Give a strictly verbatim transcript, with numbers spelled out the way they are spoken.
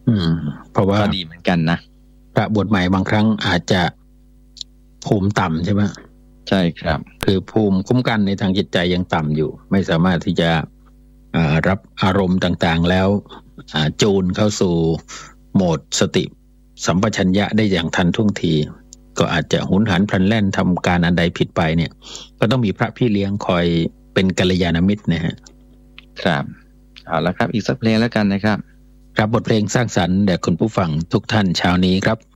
อืมเพราะว่าก็ดีเหมือนกันนะพระบวชใหม่บางครั้งอาจจะภูมิต่ำใช่ไหมใช่ครับคือภูมิคุ้มกันในทางจิตใจยังต่ำอยู่ไม่สามารถที่จะรับอารมณ์ต่างๆแล้วจูนเข้าสู่โหมดสติสัมปชัญญะได้อย่างทันท่วงทีก็อาจจะหุนหันพลันแล่นทำการอันใดผิดไปเนี่ยก็ต้องมีพระพี่เลี้ยงคอยเป็นกัลยาณมิตรนะฮะครับเอาละครับอีกสักเพลงแล้วกันนะครับครับบทเพลงสร้างสรรค์แด่คุณผู้ฟังทุกท่านเช้านี้ครับ